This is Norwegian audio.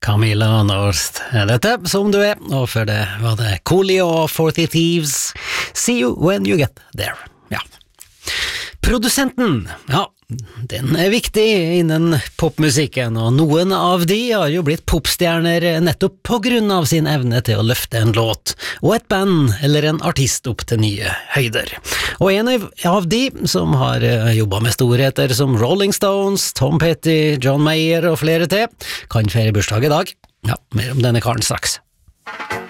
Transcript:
Camilla North dette, som du er, og før det var det Coolio og 40 Thieves, See You When You Get There. Ja. Produsenten, ja, den er viktig innen popmusikken, og noen av de har jo blitt popstjerner nettopp på grunn av sin evne til å løfte en låt, og et band eller en artist opp til nye høyder. Og en av de som har jobbet med storheter som Rolling Stones, Tom Petty, John Mayer og flere til, kan feire bursdag i dag. Ja, mer om denne karen straks.